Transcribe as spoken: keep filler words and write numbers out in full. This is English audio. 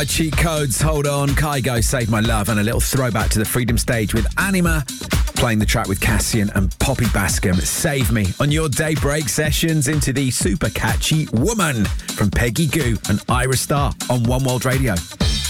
Cheat Codes, Hold On, Kygo, Save My Love, and a little throwback to the Freedom Stage with Anima, playing the track with Cassian and Poppy Bascom, Save Me, on your daybreak sessions into the super catchy Woman from Peggy Gou and Ira Star on One World Radio.